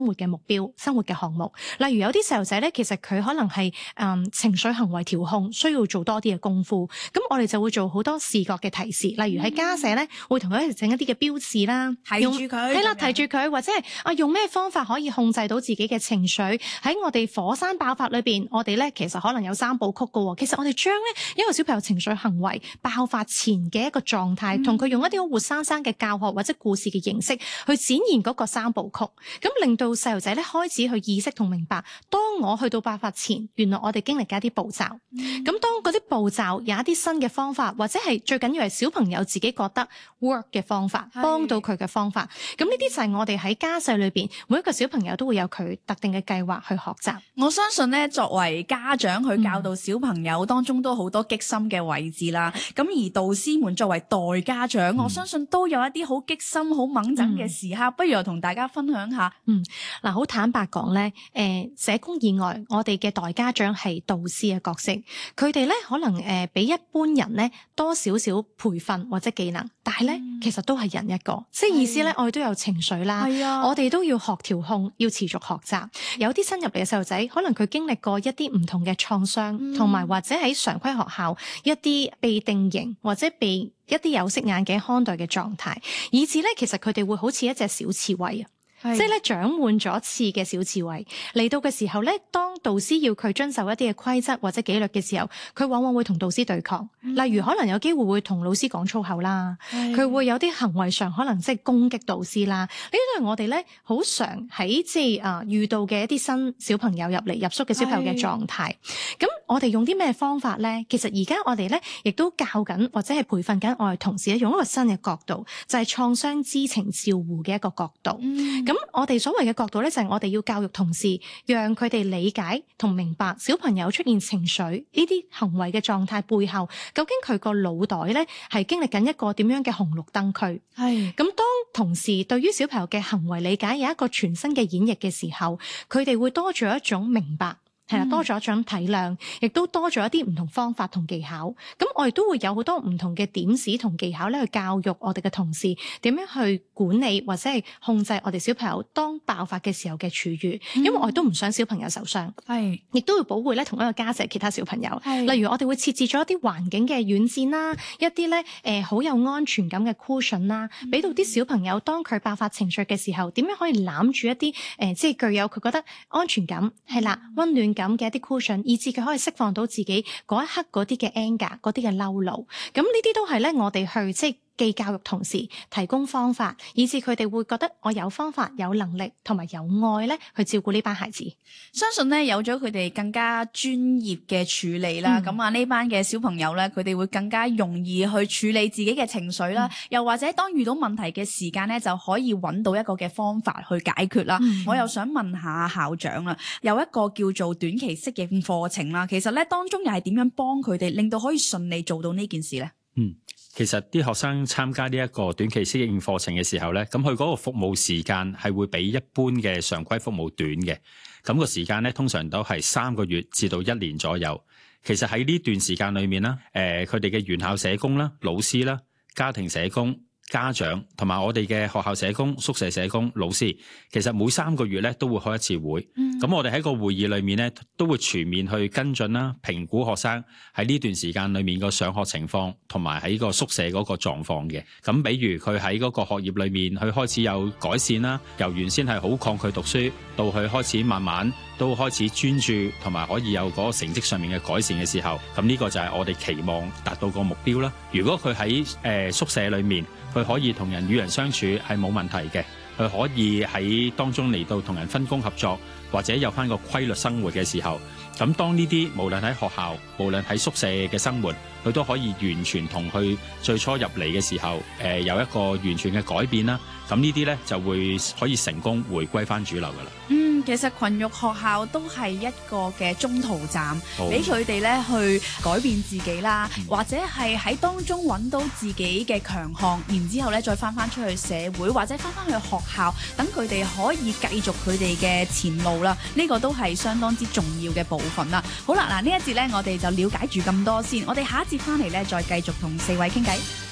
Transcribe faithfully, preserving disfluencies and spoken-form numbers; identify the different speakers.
Speaker 1: 活嘅目標、生活嘅項目。例如有啲細路仔咧，其實佢可能係誒、嗯、情緒行為調控，需要做多啲嘅功夫。咁我哋就會做好多視覺嘅提示，例如喺家舍咧，會同佢一齊整一啲嘅標誌啦，
Speaker 2: 提住佢，
Speaker 1: 係啦，提住佢，或者係啊用咩方法可以控制到自己嘅情緒。喺我哋火山爆發裏邊，我哋咧其實可能有三部曲㗎喎。其實我哋將咧一個小朋友情緒行為爆發前嘅一個狀態，同佢用一啲好活生生嘅教學或者故事嘅形式去展現嗰個三部曲，咁令到細路仔咧開始去意識同明白，當我去到爆發前，原來我哋經歷嘅一啲步驟。咁、嗯、當嗰啲步驟有一啲新嘅方法，或者係最緊要係小朋友自己覺得 work 嘅方法，幫到佢嘅方法。咁呢啲就係我哋喺家世裏邊，每一個小朋友都會有佢特定嘅計劃去學習。
Speaker 2: 我相信咧，作為家長去教導小朋友、嗯、當中都好多激心嘅位置啦。咁而導師們作為代家長、嗯，我相信都有一啲好激心、好猛整嘅時刻。嗯、不如又同大家分享下。
Speaker 1: 嗯，嗱，好坦白講咧，誒、呃，社工以外，我哋嘅代家長係導師嘅角色，佢哋咧可能誒、呃、比一般人咧多少少培訓或者技能，但係咧、嗯、其實都係人一個，即係意思咧，我哋都有情緒啦，我哋都要學調控，要持續學習。有啲新入嚟嘅細路仔，可能佢經歷過一啲唔同嘅創傷，同、嗯、埋或者喺常規學校一啲被定型或者被一啲有色眼鏡看待嘅狀態，以至咧其實佢哋會好似一隻小刺蝟啊。即係咧，長滿咗刺嘅小刺蝟嚟到嘅時候咧，當導師要佢遵守一啲嘅規則或者紀律嘅時候，佢往往會同導師對抗。嗯、例如可能有機會會同老師講粗口啦，佢會有啲行為上可能即係攻擊導師啦。呢啲都係我哋咧好常喺即係啊遇到嘅一啲新小朋友入嚟入宿嘅小朋友嘅狀態。咁我哋用啲咩方法咧？其實而家我哋咧亦都教緊或者係培訓緊我哋同事咧，用一個新嘅角度，就係創傷知情照護嘅一個角度。嗯咁我哋所謂嘅角度咧，就係我哋要教育同事，讓佢哋理解同明白小朋友出現情緒呢啲行為嘅狀態背後，究竟佢個腦袋咧係經歷緊一個點樣嘅紅綠燈區。係咁，當同事對於小朋友嘅行為理解有一個全新嘅演繹嘅時候，佢哋會多咗一種明白。係啦，多咗一種體諒，亦都多咗一啲唔同方法同技巧。咁我哋都會有好多唔同嘅點子同技巧咧，去教育我哋嘅同事點樣去管理或者係控制我哋小朋友當爆發嘅時候嘅處遇。因為我哋都唔想小朋友受傷，係亦都會保護咧同一個家舍其他小朋友。例如我哋會設置咗一啲環境嘅軟墊啦，一啲咧誒好有安全感嘅 cushion 啦，俾到啲小朋友當佢爆發情緒嘅時候，點樣可以攬住一啲誒、呃、即係具有佢覺得安全感係啦溫暖感咁嘅一啲 cushion， 以至佢可以釋放到自己嗰一刻嗰啲嘅 anger， 嗰啲嘅嬲怒。咁呢啲都係咧，我哋去即係既教育同時提供方法，以至佢哋會覺得我有方法、有能力同埋有愛咧去照顧呢班孩子。
Speaker 2: 相信咧有咗佢哋更加專業嘅處理啦，咁啊呢班嘅小朋友咧，佢哋會更加容易去處理自己嘅情緒啦、嗯，又或者當遇到問題嘅時間咧，就可以揾到一個嘅方法去解決啦、嗯。我又想問下校長啦，有一個叫做短期適應課程啦，其實咧當中又係點樣幫佢哋令到可以順利做到呢件事咧？
Speaker 3: 嗯。其實啲學生參加呢一個短期適應課程嘅時候咧，咁佢嗰個服務時間係會比一般嘅常規服務短嘅。咁個時間咧通常都係三個月至到一年左右。其實喺呢段時間裏面啦，誒佢哋嘅原校社工啦、老師啦、家庭社工、家長同埋我哋嘅學校社工、宿舍社工、老師，其實每三個月咧都會開一次會。咁、嗯、我哋喺個會議裏面咧都會全面去跟進啦，評估學生喺呢段時間裏面個上學情況同埋喺個宿舍嗰個狀況嘅。咁比如佢喺嗰個學業裏面，佢開始有改善啦，由原先係好抗拒讀書，到佢開始慢慢都開始專注，同埋可以有嗰個成績上面嘅改善嘅時候，咁呢個就係我哋期望達到個目標啦。如果佢喺誒宿舍裏面，佢可以同人與人相處係冇問題嘅，佢可以喺當中嚟到同人分工合作，或者有翻個規律生活嘅時候，咁當呢啲無論喺學校，無論喺宿舍嘅生活，佢都可以完全同佢最初入嚟嘅時候，誒、呃、有一個完全嘅改變啦。咁呢啲咧就會可以成功回歸翻主流噶啦。
Speaker 2: 嗯，其實群育學校都係一個嘅中途站，俾佢哋咧去改變自己啦，嗯、或者係喺當中揾到自己嘅強項，然之後咧再翻翻出去社會，或者翻翻去學校，等佢哋可以繼續佢哋嘅前路啦。呢、這個都係相當之重要嘅部分啦。好啦，嗱呢一節咧我哋就了解住咁多先，我哋下一節翻嚟咧再繼續同四位傾偈。